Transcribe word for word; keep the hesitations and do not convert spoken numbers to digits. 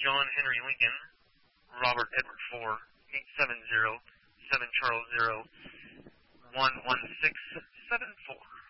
John Henry Lincoln, Robert Edward four, eight seven zero, seven Charles zero, one one six seven four.